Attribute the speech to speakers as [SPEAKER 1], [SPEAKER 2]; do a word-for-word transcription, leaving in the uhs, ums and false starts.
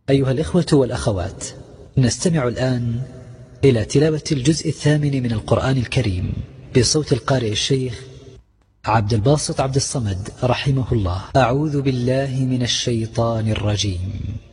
[SPEAKER 1] أيها الإخوة والأخوات، نستمع الآن إلى تلاوة الجزء الثامن من القرآن الكريم بصوت القارئ الشيخ عبد الباسط عبد الصمد رحمه الله. أعوذ بالله من الشيطان الرجيم.